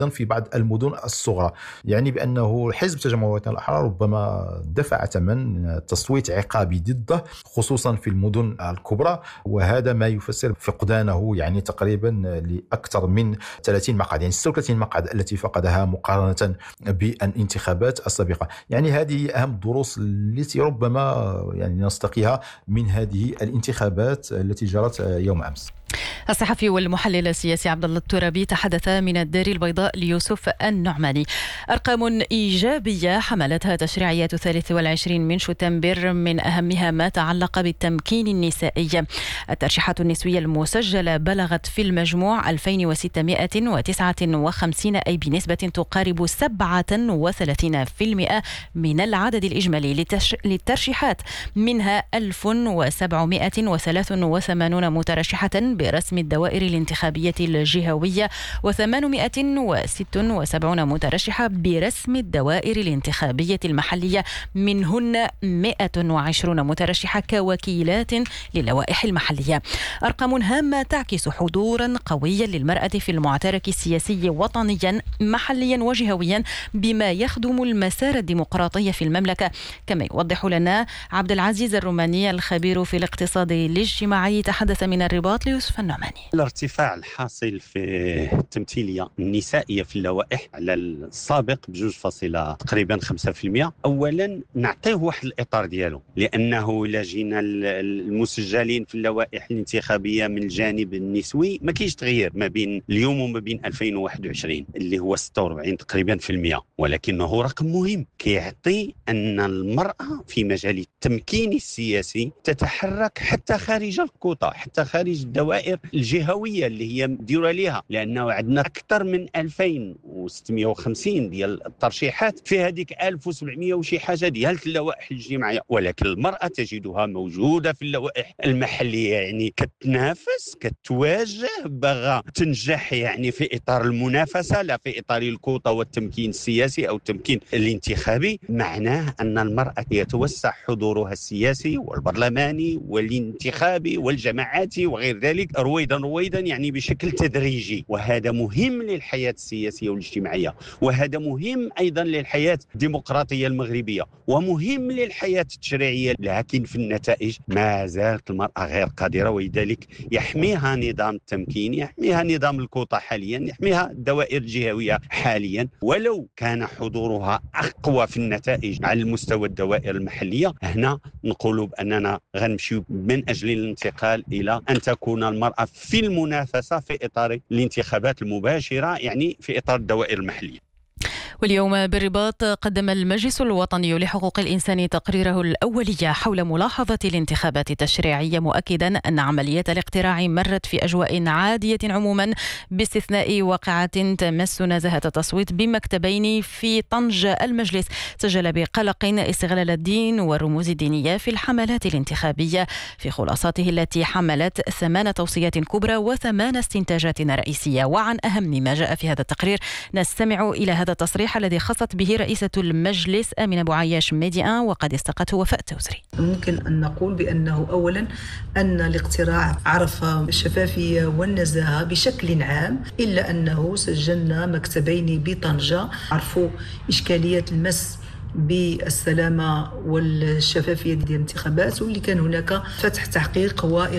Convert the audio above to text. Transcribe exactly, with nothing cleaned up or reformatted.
في بعض المدن الصغرى. يعني بأنه حزب تجمع الوطنيين الأحرار ربما دفع ثمن تصويت عقابي ضده خصوصا في المدن الكبرى، وهذا ما يفسر فقدانه يعني تقريبا لأكثر من ثلاثين مقعد، يعني ستة وثلاثين مقعد التي فقدها مقارنة بالانتخابات السابقة. يعني هذه أهم الدروس التي ربما يعني نستقيها من هذه الانتخابات التي جرت يوم أمس. الصحفي والمحلل السياسي عبد الله الترابي تحدث من الدار البيضاء ليوسف النعماني. أرقام إيجابية حملتها تشريعيات الثالث والعشرين من شتنبر، من أهمها ما تعلق بالتمكين النسائي. الترشيحات النسوية المسجلة بلغت في المجموع ألفين وستمائة وتسعة وخمسين، أي بنسبة تقارب سبعة وثلاثين بالمئة من العدد الإجمالي للترشيحات، منها ألف وسبعمائة وثلاثة وثمانين مترشحة برسم الدوائر الانتخابية الجهوية، وثمانمائة وستة وسبعين مترشحة برسم الدوائر الانتخابية المحلية، منهن مائة وعشرين مترشحة كوكيلات للوائح المحلية. أرقام هامة تعكس حضورا قويا للمرأة في المعترك السياسي وطنيا محليا وجهويا، بما يخدم المسار الديمقراطي في المملكة، كما يوضح لنا عبد العزيز الروماني الخبير في الاقتصاد الاجتماعي. تحدث من الرباط ليوسف النعماني. الارتفاع الحاصل في التمثيلية النسائية في اللوائح على السابق بجوج فاصلة تقريبا خمسة في المئة. أولا نعطيه واحد الإطار ديالو، لأنه إلا جينا المسجلين في اللوائح الانتخابية من الجانب النسوي ما كاينش تغيير ما بين اليوم وما بين ألفين وواحد وعشرين اللي هو ستة وأربعين تقريبا في المئة، ولكنه رقم مهم كيعطي أن المرأة في مجال التمكين السياسي تتحرك حتى خارج الكوطة، حتى خارج الدوائر الجهوية اللي هي مديرة لها، لأنه عندنا أكثر من ألفين وستمائة وخمسين ديال الترشيحات في هذيك ألف وسبعمائة وشي حاجة ديال اللوائح الجماعية، ولكن المرأة تجدها موجودة في اللوائح المحلية، يعني كتنافس كتواجه باغا تنجح يعني في إطار المنافسة لا في إطار الكوطة والتمكين السياسي أو التمكين الانتخابي. معناه أن المرأة يتوسع حضورها السياسي والبرلماني والانتخابي والجماعاتي وغير ذلك رويدا رويدا، يعني بشكل تدريجي، وهذا مهم للحياة السياسية والاجتماعية، وهذا مهم أيضا للحياة الديمقراطية المغربية، ومهم للحياة التشريعية. لكن في النتائج ما زالت المرأة غير قادرة، ولذلك يحميها نظام التمكين، يحميها نظام الكوطة حاليا، يحميها الدوائر الجهوية حاليا، ولو كان حضورها أقوى في النتائج على المستوى الدوائر المحلية. هنا نقول بأننا غنمشي من أجل الانتقال إلى أن تكون المرأة في المنافسة في إطار الانتخابات المباشرة، يعني في إطار الدوائر المحلية. واليوم بالرباط قدم المجلس الوطني لحقوق الإنسان تقريره الأولي حول ملاحظة الانتخابات التشريعية، مؤكدا أن عملية الاقتراع مرت في أجواء عادية عموما، باستثناء واقعة تمس نزاهة التصويت بمكتبين في طنجة. المجلس سجل بقلق استغلال الدين والرموز الدينية في الحملات الانتخابية، في خلاصاته التي حملت ثمان توصيات كبرى وثمان استنتاجات رئيسية. وعن أهم ما جاء في هذا التقرير نستمع إلى هذا التصريح الذي خصت به رئيسة المجلس آمنة بوعياش ميديان وقد استقته وفاء التوزري. ممكن أن نقول بأنه أولا أن الاقتراع عرف الشفافية والنزاهة بشكل عام، إلا أنه سجلنا مكتبين بطنجة عرفوا إشكالية المس بالسلامة والشفافية ديال الانتخابات، واللي كان هناك فتح تحقيق و